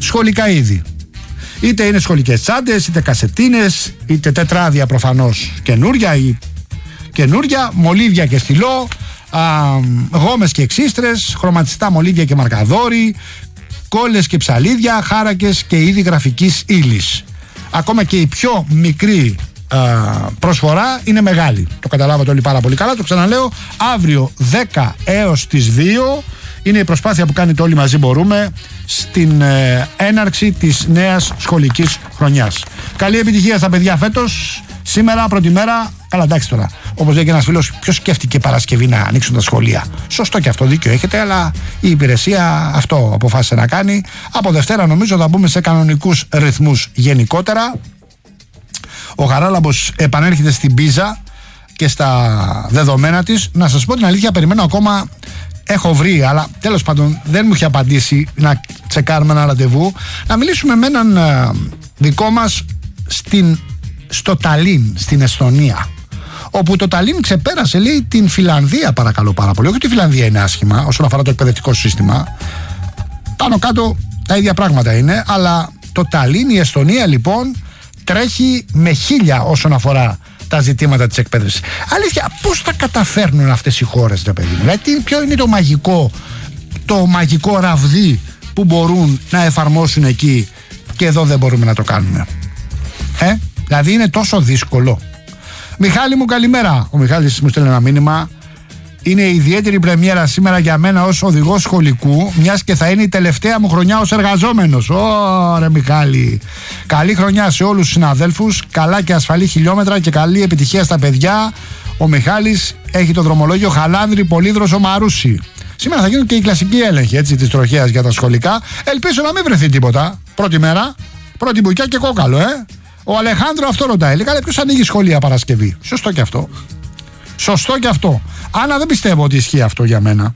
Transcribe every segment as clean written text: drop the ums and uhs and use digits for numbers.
σχολικά είδη. Είτε είναι σχολικές τσάντες, είτε κασετίνες, είτε τετράδια προφανώς καινούρια, μολύβια και στυλό, γόμες και εξίστρες, χρωματιστά μολύβια και μαρκαδόροι, κόλλες και ψαλίδια, χάρακες και είδη γραφικής ύλης. Ακόμα και η πιο μικρή προσφορά είναι μεγάλη. Το καταλάβατε όλοι πάρα πολύ καλά. Το ξαναλέω, αύριο 10 έως τις 2 είναι η προσπάθεια που κάνετε όλοι μαζί μπορούμε στην έναρξη της νέας σχολικής χρονιάς. Καλή επιτυχία στα παιδιά φέτος. Σήμερα πρώτη μέρα. Καλά, εντάξει τώρα. Όπως λέει και ένας φίλος, ποιος σκέφτηκε Παρασκευή να ανοίξουν τα σχολεία? Σωστό και αυτό, δίκιο έχετε, αλλά η υπηρεσία αυτό αποφάσισε να κάνει. Από Δευτέρα νομίζω θα μπούμε σε κανονικούς ρυθμούς γενικότερα. Ο Χαράλαμπος επανέρχεται στην Πίζα και στα δεδομένα της. Να σας πω την αλήθεια, περιμένω ακόμα. Έχω βρει, αλλά τέλος πάντων δεν μου έχει απαντήσει να τσεκάρουμε ένα ραντεβού. Να μιλήσουμε με έναν δικό μας στο Ταλίν, στην Εσθονία. Όπου το Ταλίν ξεπέρασε, λέει, την Φιλανδία, παρακαλώ πάρα πολύ. Όχι ότι η Φιλανδία είναι άσχημα όσον αφορά το εκπαιδευτικό σύστημα. Πάνω κάτω τα ίδια πράγματα είναι, αλλά το Ταλίν, η Εσθονία λοιπόν, τρέχει με 1000 όσον αφορά τα ζητήματα της εκπαίδευσης. Αλήθεια, πώς τα καταφέρνουν αυτές οι χώρες, ρε παιδί μου? Δηλαδή, ποιο είναι το μαγικό ραβδί που μπορούν να εφαρμόσουν εκεί και εδώ δεν μπορούμε να το κάνουμε? Δηλαδή είναι τόσο δύσκολο. Μιχάλη μου, καλημέρα. Ο Μιχάλης μου στέλνει ένα μήνυμα. Είναι ιδιαίτερη πρεμιέρα σήμερα για μένα ως οδηγός σχολικού, μιας και θα είναι η τελευταία μου χρονιά ως εργαζόμενος. Ωραία, Μιχάλη. Καλή χρονιά σε όλους τους συναδέλφους. Καλά και ασφαλή χιλιόμετρα και καλή επιτυχία στα παιδιά. Ο Μιχάλης έχει το δρομολόγιο Χαλάνδρη Πολύδροσο Μαρούσι. Σήμερα θα γίνουν και οι κλασικοί έλεγχοι της τροχέας για τα σχολικά. Ελπίζω να μην βρεθεί τίποτα. Πρώτη μέρα, πρώτη μπουκιά και κόκαλο, Ο Αλεχάνδρο αυτό ρωτάει. Λέει, ποιος ανοίγει σχολεία Παρασκευή? Σωστό και αυτό. Σωστό και αυτό. Άννα, δεν πιστεύω ότι ισχύει αυτό για μένα.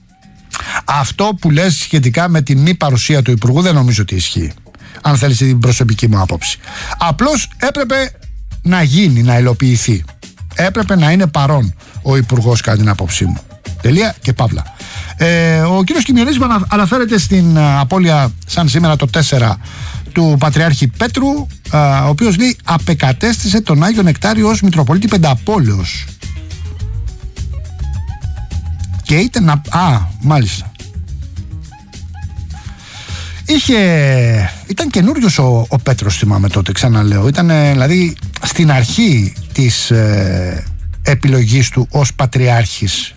Αυτό που λες σχετικά με την μη παρουσία του Υπουργού δεν νομίζω ότι ισχύει. Αν θέλεις την προσωπική μου άποψη. Απλώς έπρεπε να γίνει, να υλοποιηθεί. Έπρεπε να είναι παρόν ο Υπουργός, κατά την άποψή μου. Τελεία και παύλα. Ο κύριος Κιμιονής αναφέρεται στην απώλεια, σαν σήμερα το 4, του Πατριάρχη Πέτρου, ο οποίος, λέει, απεκατέστησε τον Άγιο Νεκτάριο ως Μητροπολίτη Πενταπόλεως. Και ήταν μάλιστα. Ήταν καινούριος ο Πέτρος, θυμάμαι τότε, ξαναλέω. Ήταν δηλαδή στην αρχή της επιλογής του ως Πατριάρχης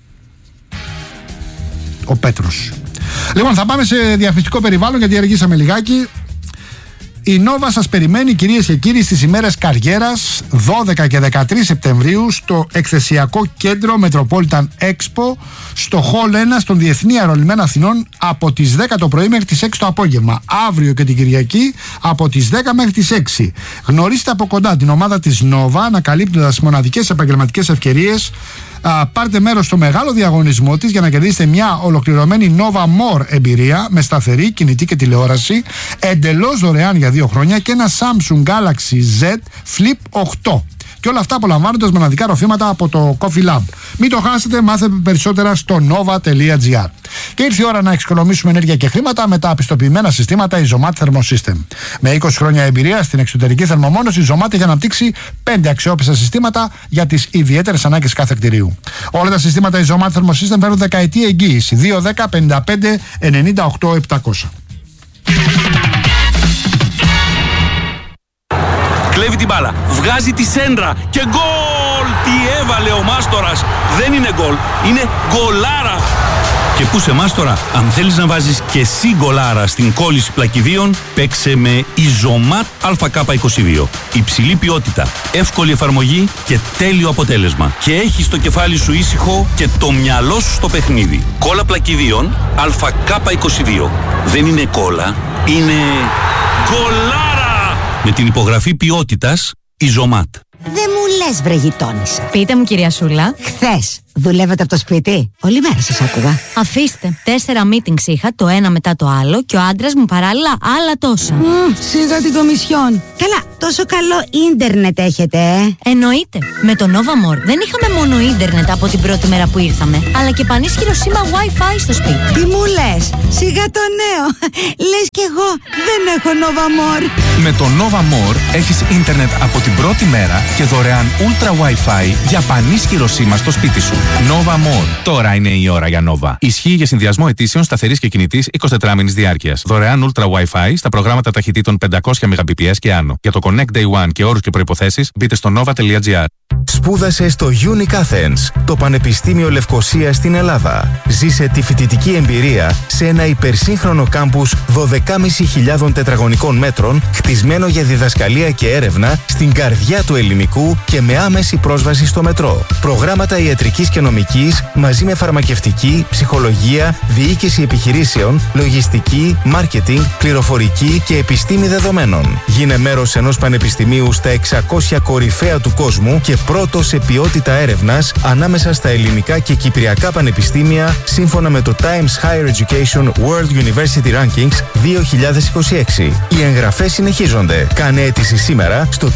ο Πέτρος. Λοιπόν, θα πάμε σε διαφημιστικό περιβάλλον γιατί αργήσαμε λιγάκι. Η Νόβα σας περιμένει, κυρίες και κύριοι, στις ημέρες Καριέρας 12 και 13 Σεπτεμβρίου στο εκθεσιακό κέντρο Metropolitan Expo στο Hall 1 στον Διεθνή Αερολιμένα Αθηνών από τις 10 το πρωί μέχρι τις 6 το απόγευμα. Αύριο και την Κυριακή από τις 10 μέχρι τις 6. Γνωρίστε από κοντά την ομάδα της Νόβα, ανακαλύπτοντας μοναδικές επαγγελματικές ευκαιρίες. Πάρτε μέρος στο μεγάλο διαγωνισμό της για να κερδίσετε μια ολοκληρωμένη Nova More εμπειρία με σταθερή, κινητή και τηλεόραση, εντελώς δωρεάν για 2 χρόνια και ένα Samsung Galaxy Z Flip 8. Και όλα αυτά απολαμβάνοντας μοναδικά ροφήματα από το Coffee Lab. Μην το χάσετε, μάθετε περισσότερα στο nova.gr. Και ήρθε η ώρα να εξοικονομήσουμε ενέργεια και χρήματα με τα πιστοποιημένα συστήματα Isomat Thermosystem. Με 20 χρόνια εμπειρία στην εξωτερική θερμομόνωση, η Isomat έχει αναπτύξει 5 αξιόπιστα συστήματα για τις ιδιαίτερες ανάγκες κάθε κτηρίου. Όλα τα συστήματα Isomat Thermosystem φέρουν δεκαετή εγγύηση. 210 55 98 700. Κλέβει την μπάλα, βγάζει τη σέντρα και γκολ! Τι έβαλε ο Μάστορας! Δεν είναι γκολ, είναι γκολάρα! Και πού σε Μάστορα, αν θέλεις να βάζεις και εσύ γκολάρα στην κόλληση πλακιδίων, παίξε με Isomat ΑΚ22. Υψηλή ποιότητα, εύκολη εφαρμογή και τέλειο αποτέλεσμα. Και έχεις το κεφάλι σου ήσυχο και το μυαλό σου στο παιχνίδι. Κόλλα πλακιδίων ΑΚ22. Δεν είναι κόλλα, είναι γκολάρα! Με την υπογραφή ποιότητας Isomat. Δεν μου λες, βρε γειτόνισσα? Πείτε μου, κυρία Σούλα. Χθες δουλεύατε από το σπίτι? Όλη μέρα σας άκουγα. Αφήστε, 4 meetings είχα, το ένα μετά το άλλο, και ο άντρας μου παράλληλα άλλα τόσα. Σιγά την κομισιόν. Καλά, τόσο καλό ίντερνετ έχετε, Εννοείται. Με το Nova More δεν είχαμε μόνο ίντερνετ από την πρώτη μέρα που ήρθαμε, αλλά και πανίσχυρο σήμα Wi-Fi στο σπίτι. Τι μου λες? Σιγά το νέο. Λες κι εγώ δεν έχω Nova More. Με το Nova More έχεις ίντερνετ από την πρώτη μέρα και δωρεάν Ultra Wi-Fi για πανίσχυρο σήμα στο σπίτι σου. Nova More. Τώρα είναι η ώρα για Nova. Ισχύει για συνδυασμό αιτήσεων σταθερής και κινητής 24 μήνης διάρκειας. Δωρεάν Ultra Wi-Fi στα προγράμματα ταχυτήτων 500 Mbps και άνω. Για το Connect Day One και όρους και προϋποθέσεις μπείτε στο nova.gr. Σπούδασε στο Unique Athens, το Πανεπιστήμιο Λευκωσίας στην Ελλάδα. Ζήσε τη φοιτητική εμπειρία σε ένα υπερσύγχρονο κάμπους 12.500 τετραγωνικών μέτρων, χτισμένο για διδασκαλία και έρευνα στην καρδιά του ελληνικού και με άμεση πρόσβαση στο μετρό. Προγράμματα ιατρικής και νομικής μαζί με φαρμακευτική, ψυχολογία, διοίκηση επιχειρήσεων, λογιστική, μάρκετινγκ, πληροφορική και επιστήμη δεδομένων. Γίνε μέρος ενός πανεπιστημίου στα 600 κορυφαία του κόσμου και πρώτο σε ποιότητα έρευνας ανάμεσα στα ελληνικά και κυπριακά πανεπιστήμια σύμφωνα με το Times Higher Education World University Rankings 2026. Οι εγγραφές συνεχίζονται. Κάνε αίτηση σήμερα στο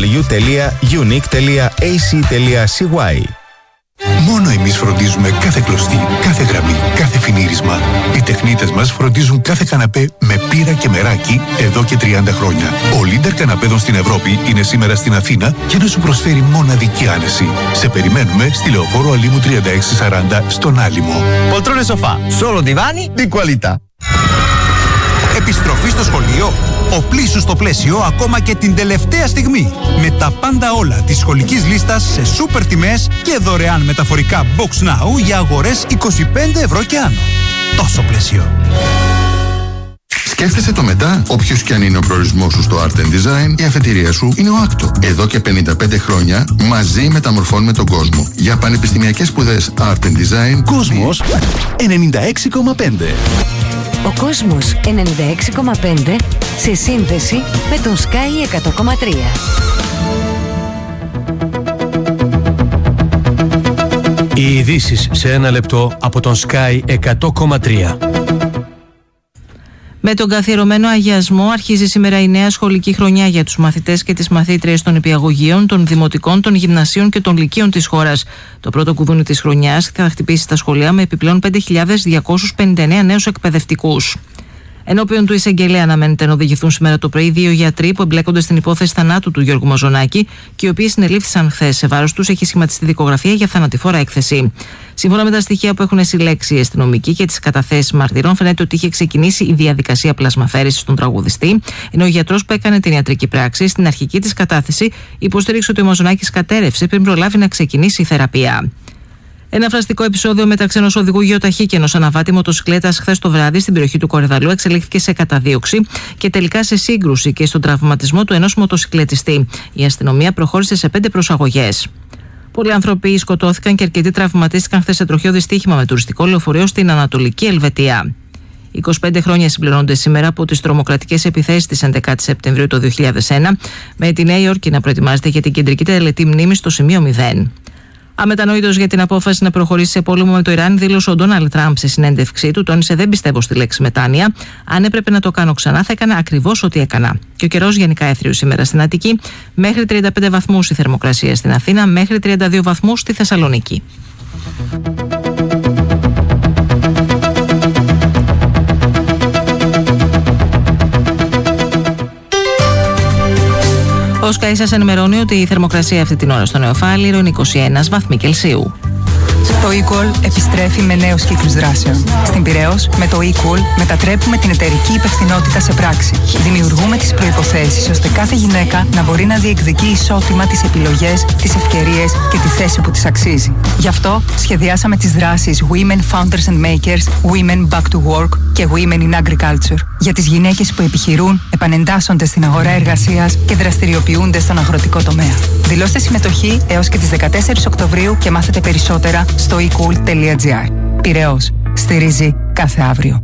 www.unique.ac.cy. Μόνο εμείς φροντίζουμε κάθε κλωστή, κάθε γραμμή, κάθε φινίρισμα. Οι τεχνίτες μας φροντίζουν κάθε καναπέ με πύρα και μεράκι εδώ και 30 χρόνια. Ο leader καναπέδων στην Ευρώπη είναι σήμερα στην Αθήνα και να σου προσφέρει μοναδική άνεση. Σε περιμένουμε στη Λεωφόρο Αλήμου 3640 στον Άλυμο. Poltrone sofà, solo divani di qualità. Επιστροφή στο σχολείο. Οπλίσου στο πλαίσιο ακόμα και την τελευταία στιγμή. Με τα πάντα όλα της σχολικής λίστας σε σούπερ τιμές και δωρεάν μεταφορικά Box Now για αγορές 25 ευρώ και άνω. Τόσο πλαίσιο. Σκέφτεσαι το μετά, όποιος και αν είναι ο προορισμός σου στο Art Design, η αφετηρία σου είναι ο Άκτο. Εδώ και 55 χρόνια μαζί μεταμορφώνουμε τον κόσμο. Για πανεπιστημιακές σπουδές Art Design, Κόσμος 96,5. Ο Κόσμος 96,5 σε σύνδεση με τον Sky 100,3. Οι ειδήσεις σε ένα λεπτό από τον Sky 100,3. Με τον καθιερωμένο αγιασμό αρχίζει σήμερα η νέα σχολική χρονιά για τους μαθητές και τις μαθήτριες των υπηαγωγείων, των δημοτικών, των γυμνασίων και των λυκείων της χώρας. Το πρώτο κουδούνι της χρονιάς θα χτυπήσει στα σχολεία με επιπλέον 5.259 νέους εκπαιδευτικούς. Ενώπιον του εισαγγελέα αναμένεται να οδηγηθούν σήμερα το πρωί 2 γιατροί που εμπλέκονται στην υπόθεση θανάτου του Γιώργου Μαζονάκη και οι οποίοι συνελήφθησαν χθες. Σε βάρος τους έχει σχηματιστεί δικογραφία για θανατηφόρα έκθεση. Σύμφωνα με τα στοιχεία που έχουν συλλέξει οι αστυνομικοί και τις καταθέσεις μαρτυρών, φαίνεται ότι είχε ξεκινήσει η διαδικασία πλασμαφέρησης στον τραγουδιστή, ενώ ο γιατρός που έκανε την ιατρική πράξη στην αρχική της κατάθεση υποστήριξε ότι ο Μαζονάκης κατέρευσε πριν προλάβει να ξεκινήσει η θεραπεία. Ένα φραστικό επεισόδιο μεταξύ ενός οδηγού γεωταχή και ενός αναβάτη μοτοσυκλέτας χθες το βράδυ στην περιοχή του Κορυδαλού εξελίχθηκε σε καταδίωξη και τελικά σε σύγκρουση και στον τραυματισμό του ενός μοτοσυκλετιστή. Η αστυνομία προχώρησε σε 5 προσαγωγές. Πολλοί άνθρωποι σκοτώθηκαν και αρκετοί τραυματίστηκαν χθες σε τροχαίο δυστύχημα με τουριστικό λεωφορείο στην Ανατολική Ελβετία. 25 χρόνια συμπληρώνονται σήμερα από τις τρομοκρατικές επιθέσεις της 11 Σεπτεμβρίου το 2001, με τη Νέα Υόρκη να προετοιμάζεται για την κεντρική τελετή μνήμης στο σημείο 0. Αμετανοήτως για την απόφαση να προχωρήσει σε πόλεμο με το Ιράν, δήλωσε ο Ντόναλντ Τραμπ σε συνέντευξή του. Τόνισε: «Δεν πιστεύω στη λέξη μετάνοια. Αν έπρεπε να το κάνω ξανά, θα έκανα ακριβώς ό,τι έκανα». Και ο καιρός γενικά έθριος σήμερα στην Αττική. Μέχρι 35 βαθμούς η θερμοκρασία στην Αθήνα, μέχρι 32 βαθμούς στη Θεσσαλονίκη. Ο Sky σας ενημερώνει ότι η θερμοκρασία αυτή την ώρα στο Νεοφάλιρο είναι 21 βαθμοί Κελσίου. Το eCall επιστρέφει με νέους κύκλους δράσεων. Στην Πειραιώς, με το eCall μετατρέπουμε την εταιρική υπευθυνότητα σε πράξη. Δημιουργούμε τις προϋποθέσεις ώστε κάθε γυναίκα να μπορεί να διεκδικεί ισότιμα τις επιλογές, τις ευκαιρίες και τη θέση που της αξίζει. Γι' αυτό σχεδιάσαμε τις δράσεις Women Founders and Makers, Women Back to Work και Women in Agriculture για τις γυναίκες που επιχειρούν, επανεντάσσονται στην αγορά εργασίας και δραστηριοποιούνται στον αγροτικό τομέα. Δηλώστε συμμετοχή έως και τις 14 Οκτωβρίου και μάθετε περισσότερα στο ecool.gr. Πειραιώς. Στηρίζει κάθε αύριο.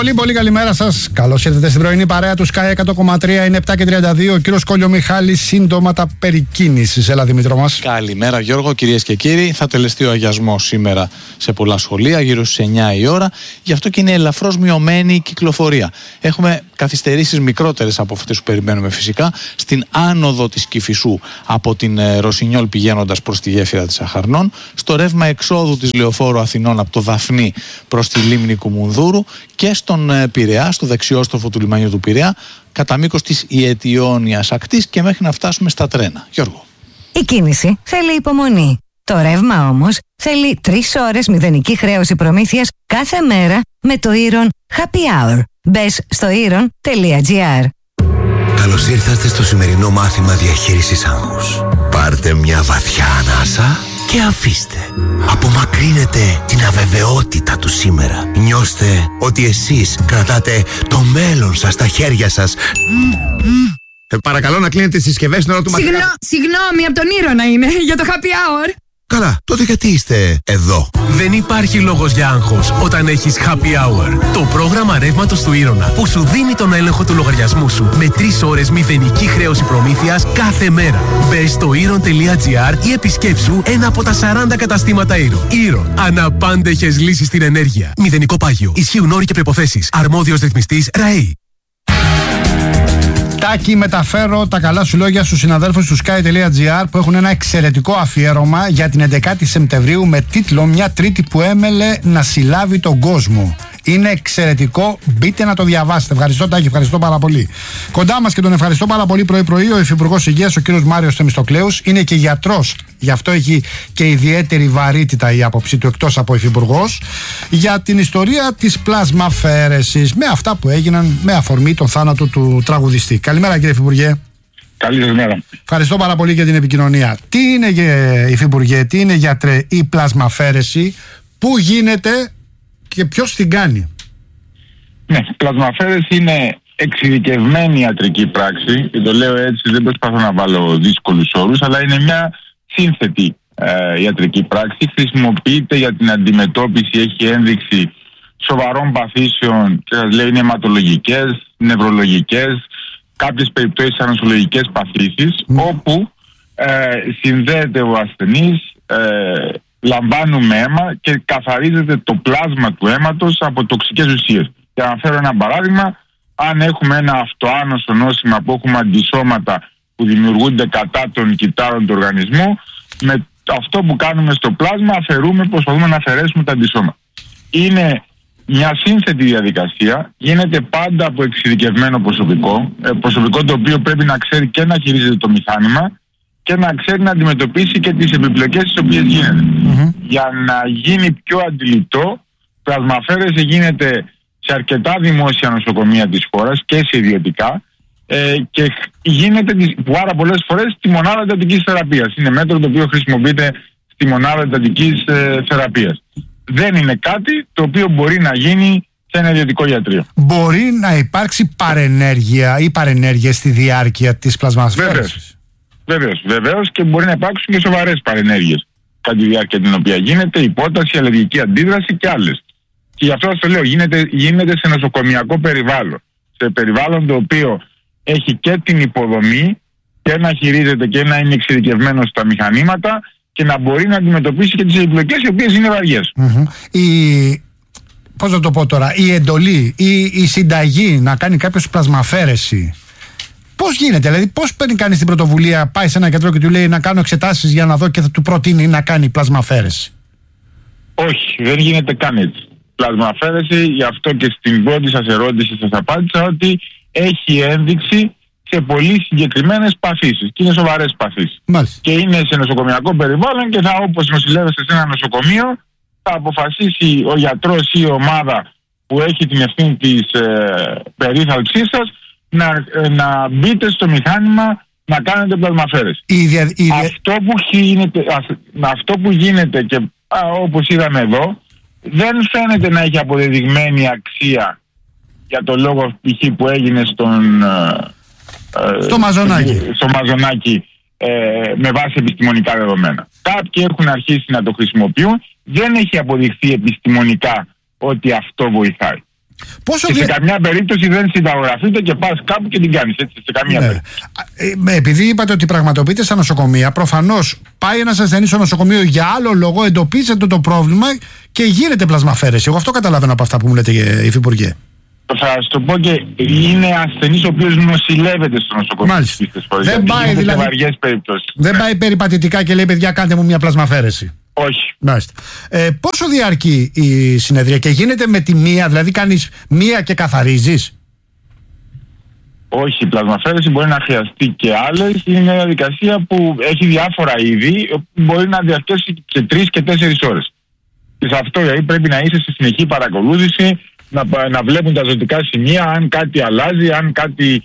Πολύ καλημέρα σας. Καλώς ήρθατε στην πρωινή παρέα του Sky 100,3. Είναι 7:32. Ο κύριος Κολιομιχάλης, σύντομα τα περί κίνησης. Έλα, Δημήτρο μας. Καλημέρα, Γιώργο. Κυρίες και κύριοι, θα τελεστεί ο αγιασμός σήμερα σε πολλά σχολεία, γύρω στις 9 η ώρα. Γι' αυτό και είναι ελαφρώς μειωμένη η κυκλοφορία. Έχουμε καθυστερήσεις μικρότερες από αυτές που περιμένουμε φυσικά στην άνοδο της Κηφισού από την Ρωσινιόλ πηγαίνοντας προς τη γέφυρα της Αχαρνών, στο ρεύμα εξόδου της Λεωφόρου Αθηνών από το Δαφνί προς τη λίμνη Κουμουνδούρου και στον Πειραιά, στο δεξιόστροφο του λιμανιού του Πειραιά, κατά μήκος της Ιετιώνιας ακτής και μέχρι να φτάσουμε στα τρένα. Γιώργο. Η κίνηση θέλει υπομονή. Το ρεύμα όμως θέλει 3 ώρες μηδενική χρέωση προμήθειας κάθε μέρα με το Iron Happy Hour. Μπες στο iron.gr. Καλώς ήρθατε στο σημερινό μάθημα διαχείρισης άγχους. Πάρτε μια βαθιά ανάσα και αφήστε. Απομακρύνετε την αβεβαιότητα του σήμερα. Νιώστε ότι εσείς κρατάτε το μέλλον σας στα χέρια σας. Παρακαλώ να κλείνετε τις συσκευές στην ώρα του μαθήματος. Συγγνώμη, από τον Ήρωνα είναι, για το happy hour. Καλά, τότε γιατί είστε εδώ? Δεν υπάρχει λόγος για άγχος όταν έχεις happy hour. Το πρόγραμμα ρεύματος του Ήρωνα που σου δίνει τον έλεγχο του λογαριασμού σου με 3 ώρες μηδενική χρέωση προμήθειας κάθε μέρα. Μπες στο iron.gr ή επισκέψου ένα από τα 40 καταστήματα Iron. Iron. Αναπάντεχες λύσεις στην ενέργεια. Μηδενικό πάγιο. Ισχύουν όροι και προϋποθέσεις. Αρμόδιος ρυθμιστής ΡΑΕΗ. Τάκη, μεταφέρω τα καλά σου λόγια στους συναδέλφους του Sky.gr που έχουν ένα εξαιρετικό αφιέρωμα για την 11η Σεπτεμβρίου με τίτλο «Μια Τρίτη που έμελε να συλλάβει τον κόσμο». Είναι εξαιρετικό, μπείτε να το διαβάσετε. Ευχαριστώ, Τάκη, ευχαριστώ πάρα πολύ. Κοντά μας και τον ευχαριστώ πάρα πολύ πρωί-πρωί ο Υφυπουργός Υγείας, ο κύριος Μάριος Θεμιστοκλέους. Είναι και γιατρός, γι' αυτό έχει και ιδιαίτερη βαρύτητα η άποψή του, εκτός από υφυπουργός, για την ιστορία της πλασμαφαίρεσης με αυτά που έγιναν με αφορμή τον θάνατο του τραγουδιστή. Καλημέρα, κύριε Υφυπουργέ. Καλημέρα. Ευχαριστώ πάρα πολύ για την επικοινωνία. Τι είναι, Υφυπουργέ, τι είναι, γιατρέ, η πλασμαφαίρεση, πού γίνεται και ποιος την κάνει? Ναι, πλασμαφαίρεση είναι εξειδικευμένη ιατρική πράξη και το λέω έτσι, δεν προσπαθώ να βάλω δύσκολους όρους, αλλά είναι μια σύνθετη ιατρική πράξη. Χρησιμοποιείται για την αντιμετώπιση, έχει ένδειξη σοβαρών παθήσεων και σας λέει είναι αιματολογικές, νευρολογικές, κάποιες περιπτώσεις ανοσολογικές παθήσεις, όπου συνδέεται ο ασθενής, λαμβάνουμε αίμα και καθαρίζεται το πλάσμα του αίματος από τοξικές ουσίες. Για να φέρω ένα παράδειγμα, αν έχουμε ένα αυτοάνωσο νόσημα που έχουμε αντισώματα που δημιουργούνται κατά των κυτάρων του οργανισμού, με αυτό που κάνουμε στο πλάσμα προσπαθούμε να αφαιρέσουμε τα αντισώματα. Είναι μια σύνθετη διαδικασία, γίνεται πάντα από εξειδικευμένο προσωπικό το οποίο πρέπει να ξέρει και να χειρίζεται το μηχάνημα και να ξέρει να αντιμετωπίσει και τις επιπλοκές τις οποίες γίνεται. Για να γίνει πιο αντιληπτό, πλασμαφαίρεση γίνεται σε αρκετά δημόσια νοσοκομεία της χώρας και σε ιδιωτικά και γίνεται πάρα πολλές φορές στη μονάδα εντατικής θεραπείας. Είναι μέτρο το οποίο χρησιμοποιείται στη μονάδα εντατικής θεραπείας. Δεν είναι κάτι το οποίο μπορεί να γίνει σε ένα ιδιωτικό ιατρείο. Μπορεί να υπάρξει παρενέργεια ή παρενέργειες στη διάρκεια της πλασμαφαίρεσης? Βεβαίως, και μπορεί να υπάρξουν και σοβαρές παρενέργειες κατά τη διάρκεια την οποία γίνεται, υπόταση, αλλεργική αντίδραση και άλλες. Και γι' αυτό σας το λέω, γίνεται σε νοσοκομιακό περιβάλλον. Σε περιβάλλον το οποίο έχει και την υποδομή και να χειρίζεται και να είναι εξειδικευμένο στα μηχανήματα και να μπορεί να αντιμετωπίσει και τις επιπλοκές οι οποίες είναι βαριές. Πώς να το πω τώρα, η εντολή ή η συνταγή να κάνει κάποιος πλασμαφαίρεση, πώς γίνεται, δηλαδή πώς παίρνει κανείς την πρωτοβουλία, πάει σε ένα γιατρό και του λέει να κάνω εξετάσεις για να δω και θα του προτείνει να κάνει πλασμαφαίρεση? Όχι, δεν γίνεται καν έτσι. Πλασμαφαίρεση, γι' αυτό και στην πρώτη σας ερώτηση σας απάντησα ότι έχει ένδειξη σε πολύ συγκεκριμένες παθήσεις και είναι σοβαρές παθήσεις. Και είναι σε νοσοκομιακό περιβάλλον και όπως νοσηλεύεστε σε ένα νοσοκομείο, θα αποφασίσει ο γιατρός ή η ομάδα που έχει την ευθύνη της περίθαλψής σας να μπείτε στο μηχάνημα να κάνετε πλασμαφαίρεση. Αυτό που γίνεται και όπως είδαμε εδώ, δεν φαίνεται να έχει αποδεδειγμένη αξία για το λόγο π.χ. που έγινε στο Μαζονάκι με βάση επιστημονικά δεδομένα. Κάποιοι έχουν αρχίσει να το χρησιμοποιούν, δεν έχει αποδειχθεί επιστημονικά ότι αυτό βοηθάει. Και σε καμιά περίπτωση δεν συνταγογραφείται και πας κάπου και την κάνεις, έτσι, σε καμία περίπτωση. Επειδή είπατε ότι πραγματοποιείτε στα νοσοκομεία, προφανώς πάει ένας ασθενής στο νοσοκομείο για άλλο λόγο, εντοπίζεται το πρόβλημα και γίνεται πλασμαφαίρεση. Εγώ αυτό καταλαβαίνω από αυτά που μου λέτε, Υφυπουργέ. Θα σου το πω, και είναι ασθενής ο οποίος νοσηλεύεται στο νοσοκομείο. Μάλιστα. Δεν πάει δηλαδή. Βαριές περιπτώσεις. Δεν πάει περιπατητικά και λέει, παιδιά, κάντε μου μια πλασμαφαίρεση. Όχι. Μάλιστα. Πόσο διαρκεί η συνεδρία και γίνεται με τη μία, δηλαδή κάνεις μία και καθαρίζεις? Όχι, η πλασμαφαίρεση μπορεί να χρειαστεί και άλλες. Είναι μια διαδικασία που έχει διάφορα είδη, μπορεί να διαρκέσει σε 3 και 4 ώρες. Και σε αυτό δηλαδή πρέπει να είσαι σε συνεχή παρακολούθηση, να βλέπουν τα ζωτικά σημεία, αν κάτι αλλάζει, αν κάτι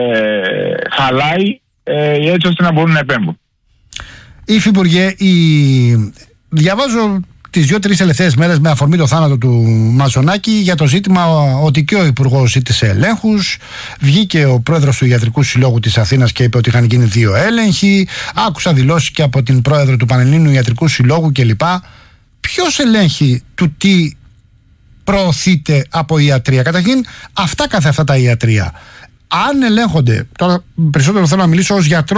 χαλάει, έτσι ώστε να μπορούν να επέμβουν. Υφυπουργέ, διαβάζω τις 2-3 τελευταίες μέρες με αφορμή το θάνατο του Μαζονάκη για το ζήτημα ότι και ο Υπουργός ζήτησε ελέγχους. Βγήκε ο πρόεδρος του Ιατρικού Συλλόγου της Αθήνας και είπε ότι είχαν γίνει 2 έλεγχοι. Άκουσα δηλώσεις και από την πρόεδρο του Πανελλήνιου Ιατρικού Συλλόγου κλπ. Ποιος ελέγχει του τι προωθείται από ιατρία? Καταρχήν, αυτά τα ιατρία, αν ελέγχονται, τώρα περισσότερο θέλω να μιλήσω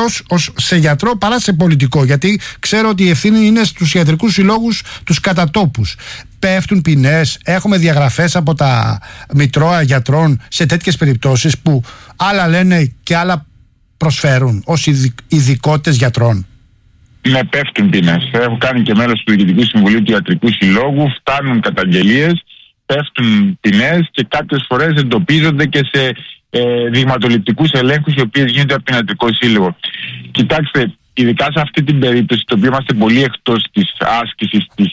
σε γιατρό παρά σε πολιτικό, γιατί ξέρω ότι η ευθύνη είναι στους ιατρικούς συλλόγους, τους κατατόπους. Πέφτουν ποινές, έχουμε διαγραφές από τα μητρώα γιατρών σε τέτοιες περιπτώσεις που άλλα λένε και άλλα προσφέρουν ως ειδικότητες γιατρών. Ναι, πέφτουν ποινές. Έχω κάνει και μέλος του Διοικητικού Συμβουλίου του Ιατρικού Συλλόγου, φτάνουν καταγγελίες, πέφτουν ποινές και κάποιες φορές εντοπίζονται και σε δειγματοληπτικούς ελέγχους οι οποίες γίνονται από τον Ιατρικό Σύλλογο. Κοιτάξτε, ειδικά σε αυτή την περίπτωση, το οποίο είμαστε πολύ εκτός της άσκησης της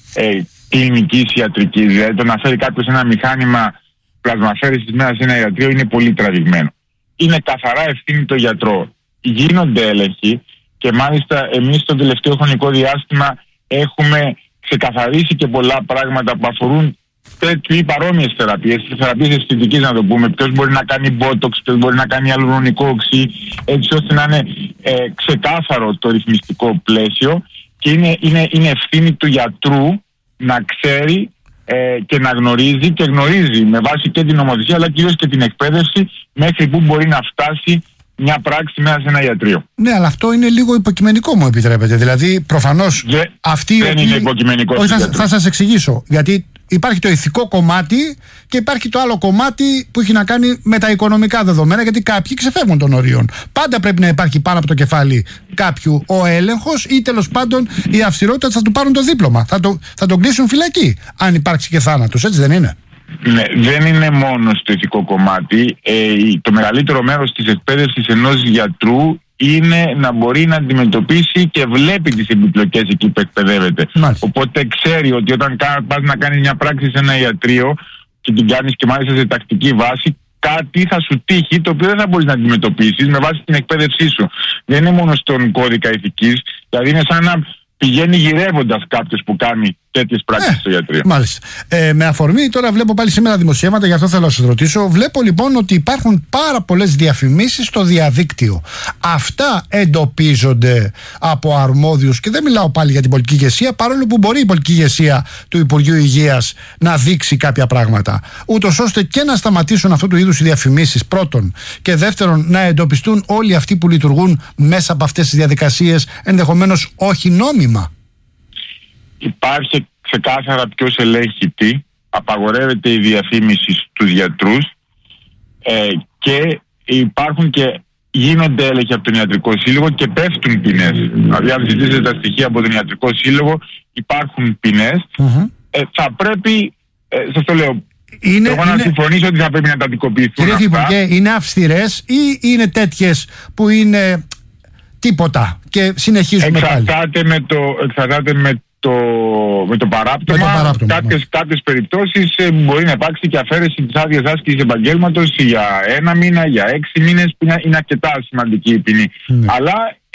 κλινικής ιατρικής, δηλαδή το να φέρει κάποιος ένα μηχάνημα πλασμαφέρησης μέσα σε ένα ιατρείο είναι πολύ τραβηγμένο. Είναι καθαρά ευθύνη το γιατρό. Γίνονται έλεγχοι και μάλιστα εμείς στο τελευταίο χρονικό διάστημα έχουμε ξεκαθαρίσει και πολλά πράγματα που αφορούν τέτοιου ή παρόμοιες θεραπείες αισθητικής, να το πούμε. Ποιος μπορεί να κάνει μπότοξ, ποιος μπορεί να κάνει αλουρονικό οξύ, έτσι ώστε να είναι ξεκάθαρο το ρυθμιστικό πλαίσιο, και είναι ευθύνη του γιατρού να ξέρει και να γνωρίζει, και γνωρίζει με βάση και την νομοθεσία αλλά κυρίως και την εκπαίδευση μέχρι που μπορεί να φτάσει μια πράξη μέσα σε ένα ιατρείο. Ναι, αλλά αυτό είναι λίγο υποκειμενικό, μου επιτρέπετε. Δηλαδή, προφανώς δεν είναι υποκειμενικό. Όχι, θα σας εξηγήσω. Γιατί υπάρχει το ηθικό κομμάτι και υπάρχει το άλλο κομμάτι που έχει να κάνει με τα οικονομικά δεδομένα, γιατί κάποιοι ξεφεύγουν των ορίων. Πάντα πρέπει να υπάρχει πάνω από το κεφάλι κάποιου ο έλεγχος ή τέλος πάντων η αυστηρότητα θα του πάρουν το δίπλωμα. Θα τον κλείσουν φυλακή, αν υπάρξει και θάνατος, έτσι δεν είναι? Ναι, δεν είναι μόνο στο ηθικό κομμάτι. Το μεγαλύτερο μέρος της εκπαίδευσης ενός γιατρού είναι να μπορεί να αντιμετωπίσει και βλέπει τις επιπλοκές εκεί που εκπαιδεύεται. Οπότε ξέρει ότι όταν πας να κάνεις μια πράξη σε ένα ιατρείο και την κάνεις και μάλιστα σε τακτική βάση, κάτι θα σου τύχει το οποίο δεν θα μπορείς να αντιμετωπίσεις με βάση την εκπαίδευσή σου. Δεν είναι μόνο στον κώδικα ηθικής, δηλαδή είναι σαν να πηγαίνει γυρεύοντας κάποιος που κάνει τέτοιες πράξεις στο ιατρείο. Μάλιστα. Με αφορμή, τώρα βλέπω πάλι σήμερα δημοσιεύματα, γι' αυτό θέλω να σας ρωτήσω. Βλέπω λοιπόν ότι υπάρχουν πάρα πολλές διαφημίσεις στο διαδίκτυο. Αυτά εντοπίζονται από αρμόδιους, και δεν μιλάω πάλι για την πολιτική ηγεσία, παρόλο που μπορεί η πολιτική ηγεσία του Υπουργείου Υγείας να δείξει κάποια πράγματα, ούτως ώστε και να σταματήσουν αυτού του είδους οι διαφημίσεις, πρώτον, και δεύτερον, να εντοπιστούν όλοι αυτοί που λειτουργούν μέσα από αυτές τις διαδικασίες, ενδεχομένως όχι νόμιμα. Υπάρχει ξεκάθαρα ποιος ελέγχει τι, απαγορεύεται η διαφήμιση στους γιατρούς και υπάρχουν και γίνονται έλεγχοι από τον Ιατρικό Σύλλογο και πέφτουν ποινές. Δηλαδή, αν ζητήσετε τα στοιχεία από τον Ιατρικό Σύλλογο, υπάρχουν ποινές. Θα πρέπει, σας το λέω, εγώ να συμφωνήσω ότι θα πρέπει να τατικοποιηθούν. Κύριε Υπουργέ, είναι αυστηρές ή είναι τέτοιες που είναι τίποτα και συνεχίζουμε πάλι? Εξαρτάται με το παράπτωμα. Κάποιες περιπτώσεις μπορεί να υπάρξει και αφαίρεση της άδειας άσκησης επαγγέλματος για 1 μήνα, για 6 μήνες, που είναι αρκετά σημαντική η ποινή. Αλλά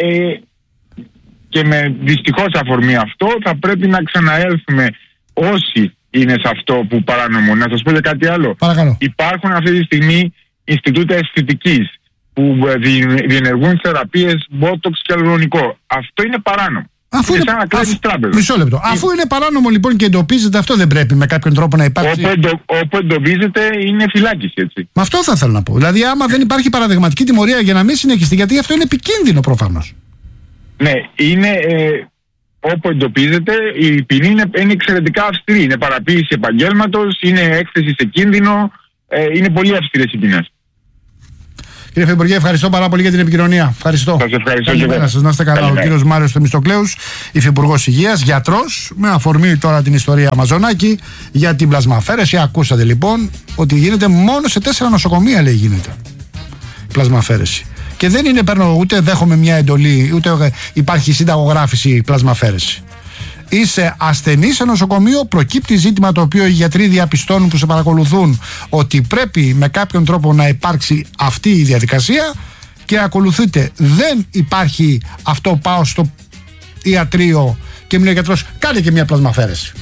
και με δυστυχώς αφορμή αυτό θα πρέπει να ξαναέλθουμε όσοι είναι σε αυτό που παρανομούν. Να σας πω και κάτι άλλο. Παρακαλώ. Υπάρχουν αυτή τη στιγμή Ινστιτούτα Αισθητικής που διενεργούν θεραπείες μπότοξ και αλουρονικό. Αυτό είναι παράνομο. Αφού είναι σαν να κλέβεις τράπεζα. Μισό λεπτό. Αφού είναι παράνομο λοιπόν και εντοπίζεται, αυτό δεν πρέπει με κάποιον τρόπο να υπάρξει? Όπου εντοπίζεται είναι φυλάκιση, έτσι. Με αυτό θα θέλω να πω. Δηλαδή, άμα δεν υπάρχει παραδειγματική τιμωρία για να μην συνεχιστεί, γιατί αυτό είναι επικίνδυνο προφανώς. Ναι, είναι. Όπου εντοπίζεται, η ποινή είναι εξαιρετικά αυστηρή. Είναι παραποίηση επαγγέλματος, είναι έκθεση σε κίνδυνο, είναι πολύ αυστηρές οι ποινές. Κύριε Υφυπουργέ, ευχαριστώ πάρα πολύ για την επικοινωνία. Ευχαριστώ. Σας ευχαριστώ. Καλημέρα σας, να είστε καλά. Ο κύριος Μάριος Θεμιστοκλέους, Υφυπουργός Υγείας, γιατρός, με αφορμή τώρα την ιστορία Μαζονάκη για την πλασμαφαίρεση. Ακούσατε λοιπόν ότι γίνεται μόνο σε 4 νοσοκομεία, λέει, γίνεται η πλασμαφαίρεση. Και δεν είναι, παίρνω, ούτε δέχομαι μια εντολή, ούτε υπάρχει συνταγογράφηση πλασμαφαίρεση. Είσαι ασθενή σε νοσοκομείο, προκύπτει ζήτημα το οποίο οι γιατροί διαπιστώνουν που σε παρακολουθούν ότι πρέπει με κάποιον τρόπο να υπάρξει αυτή η διαδικασία και ακολουθείτε. Δεν υπάρχει αυτό, πάω στο ιατρείο και μου λέει ο γιατρός, κάνε και μια πλασμαφαίρεση.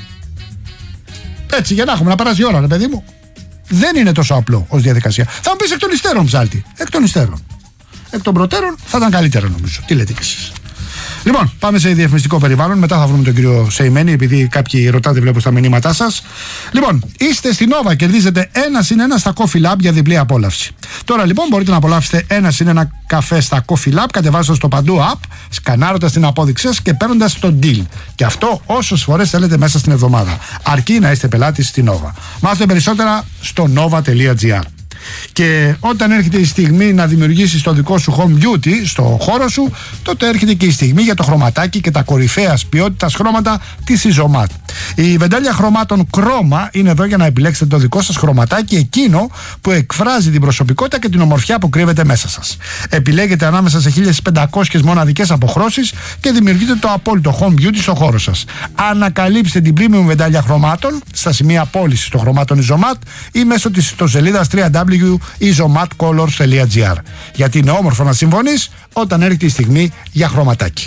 Έτσι, για να έχουμε να περάσει η ώρα, ρε παιδί μου. Δεν είναι τόσο απλό ως διαδικασία. Θα μου πεις εκ των υστέρων, ψάλτη. Εκ των υστέρων. Εκ των προτέρων θα ήταν καλύτερο, νομίζω. Τι λέτε κι εσείς? Λοιπόν, πάμε σε διαφημιστικό περιβάλλον. Μετά θα βρούμε τον κύριο Σεϊμένη, επειδή κάποιοι ρωτάτε, βλέπω στα μηνύματά σας. Λοιπόν, είστε στην Nova, κερδίζετε 1+1 στα Coffee Lab για διπλή απόλαυση. Τώρα λοιπόν μπορείτε να απολαύσετε 1+1 καφέ στα Coffee Lab, κατεβάζοντας το παντού app, σκανάροντας την απόδειξή σας και παίρνοντας το deal. Και αυτό όσες φορές θέλετε μέσα στην εβδομάδα. Αρκεί να είστε πελάτης στην Nova. Μάθετε περισσότερα στο nova.gr. Και όταν έρχεται η στιγμή να δημιουργήσεις το δικό σου home beauty στο χώρο σου, τότε έρχεται και η στιγμή για το χρωματάκι και τα κορυφαίας ποιότητας χρώματα της Isomat. Η βεντάλια χρωμάτων Chroma είναι εδώ για να επιλέξετε το δικό σας χρωματάκι, εκείνο που εκφράζει την προσωπικότητα και την ομορφιά που κρύβεται μέσα σας. Επιλέγετε ανάμεσα σε 1500 μοναδικές αποχρώσεις και δημιουργείτε το απόλυτο home beauty στο χώρο σας. Ανακαλύψτε την premium βεντάλια χρωμάτων στα σημεία πώλησης των χρωμάτων Isomat ή μέσω της ιστοσελίδας www.isomatcolors.gr. Γιατί είναι όμορφο να συμφωνείς όταν έρχεται η στιγμή για χρωματάκι.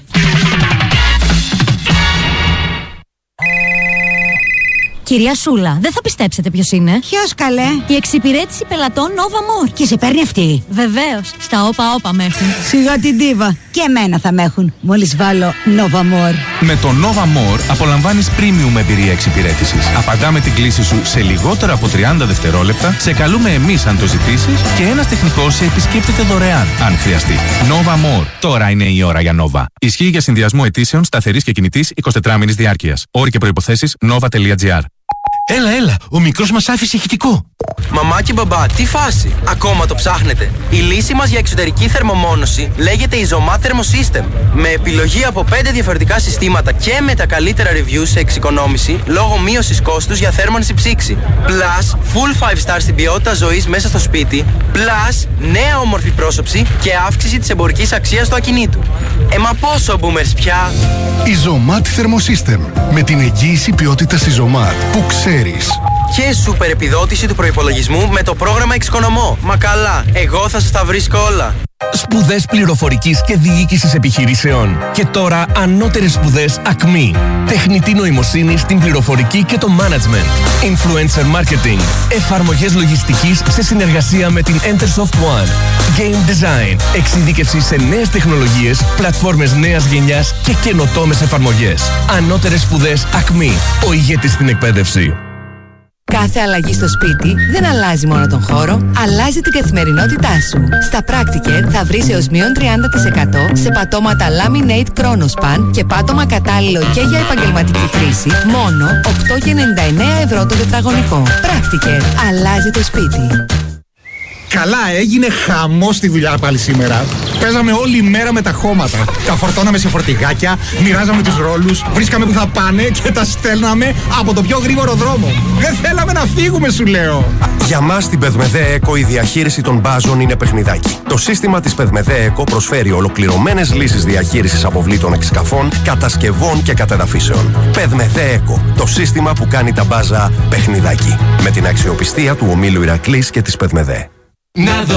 Κυρία Σούλα, δεν θα πιστέψετε ποιος είναι. Ποιος, καλέ? Η εξυπηρέτηση πελατών Nova More. Και σε παίρνει αυτή? Βεβαίως, στα όπα με έχουν. Σιγά την ντίβα. Και εμένα θα με έχουν, μόλις βάλω Nova More. Με το Nova More απολαμβάνεις premium εμπειρία εξυπηρέτησης. Απαντάμε την κλήση σου σε λιγότερα από 30 δευτερόλεπτα, σε καλούμε εμείς αν το ζητήσεις και ένας τεχνικός σε επισκέπτεται δωρεάν αν χρειαστεί. Nova More. Τώρα είναι η ώρα για Nova. Ισχύει για συνδυασμό αιτήσεων σταθερής και κινητής 24 μήνης διάρκειας. Όροι και προϋποθέσεις nova.gr. Έλα, ο μικρός μας άφησε ηχητικό. Μαμά και μπαμπά, τι φάση? Ακόμα το ψάχνετε? Η λύση μας για εξωτερική θερμομόνωση λέγεται Isomat Thermosystem. Με επιλογή από 5 διαφορετικά συστήματα και με τα καλύτερα reviews σε εξοικονόμηση λόγω μείωσης κόστους για θέρμανση ψήξη. Plus, full 5 star στην ποιότητα ζωής μέσα στο σπίτι. Plus, νέα όμορφη πρόσωψη και αύξηση της εμπορικής αξίας του ακινήτου. Μα πόσο boomers πια? Isomat Thermosystem. Με την εγγύηση ποιότητας Isomat που ξέρεις. Και σούπερ επιδότηση του προϋπολογισμού με το πρόγραμμα Εξοικονομώ. Μα καλά, εγώ θα σας τα βρίσκω όλα. Σπουδές πληροφορικής και διοίκησης επιχειρήσεων. Και τώρα ανώτερες σπουδές ΑΚΜΗ. Τεχνητή νοημοσύνη στην πληροφορική και το management. Influencer marketing. Εφαρμογές λογιστικής σε συνεργασία με την Entersoft One. Game design. Εξειδίκευση σε νέες τεχνολογίες, πλατφόρμες νέας γενιάς και καινοτόμες εφαρμογές. Ανώτερες σπουδές ΑΚΜΗ. Ο ηγέτης στην εκπαίδευση. Κάθε αλλαγή στο σπίτι δεν αλλάζει μόνο τον χώρο, αλλάζει την καθημερινότητά σου. Στα Practiker θα βρεις έως μείον 30% σε πατώματα Laminate Chronospan και πάτωμα κατάλληλο και για επαγγελματική χρήση, μόνο 8,99 ευρώ το τετραγωνικό. Practiker. Αλλάζει το σπίτι. Καλά, έγινε χαμός στη δουλειά πάλι σήμερα. Παίζαμε όλη μέρα με τα χώματα. Τα φορτώναμε σε φορτηγάκια, μοιράζαμε τους ρόλους, βρίσκαμε που θα πάνε και τα στέλναμε από το πιο γρήγορο δρόμο. Δεν θέλαμε να φύγουμε, σου λέω. Για μας στην Πεδμεδέ Eco η διαχείριση των μπάζων είναι παιχνιδάκι. Το σύστημα της Πεδμεδέ Eco προσφέρει ολοκληρωμένες λύσεις διαχείρισης αποβλήτων εξκαφών, κατασκευών και κατεδαφίσεων. Πεδμεδέ Eco, το σύστημα που κάνει τα μπάζα παιχνιδάκι. Με την αξιοπιστία του ομίλου Ηρακλής και της Πεδμεδέ.